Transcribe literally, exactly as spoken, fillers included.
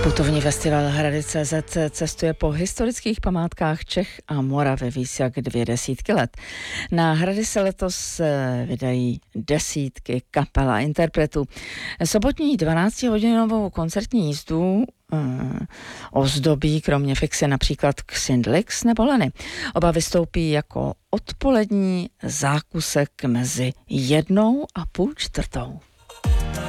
Putovní festival Hrady tečka cé zet cestuje po historických památkách Čech a Moravy víc jak dvě desítky let. Na Hrady se letos vydají desítky kapel a interpretů. Sobotní dvanáctihodinovou koncertní jízdu ozdobí kromě Fixy například Xindlix nebo Leny. Oba vystoupí jako odpolední zákusek mezi jednou a půl čtvrtou.